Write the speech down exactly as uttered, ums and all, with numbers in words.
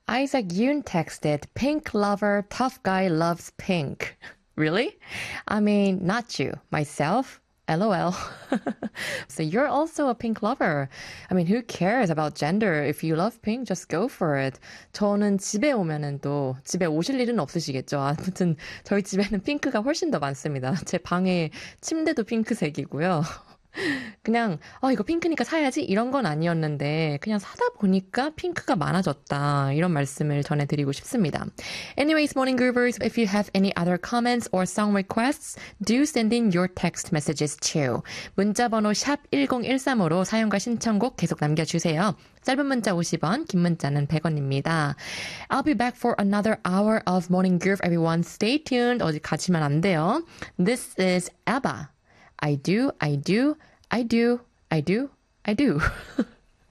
Isaac Yoon texted, pink lover, tough guy loves pink. Really? I mean, not you, myself. LOL. So you're also a pink lover. I mean, who cares about gender? If you love pink, just go for it. 저는 집에 오면은 또 집에 오실 일은 없으시겠죠. 아무튼 저희 집에는 핑크가 훨씬 더 많습니다. 제 방에 침대도 핑크색이고요. 그냥 어 이거 핑크니까 사야지 이런 건 아니었는데 그냥 사다 보니까 핑크가 많아졌다 이런 말씀을 전해드리고 싶습니다. Anyways, morning groovers, if you have any other comments or song requests, do send in your text messages too. 문자번호 샵 일공일삼으로 사용과 신청곡 계속 남겨주세요. 짧은 문자 오십 원, 긴 문자는 백 원입니다. I'll be back for another hour of morning groove, everyone. Stay tuned. 어디 가시면 안 돼요. This is ABBA. I do, I do, I do, I do, I do.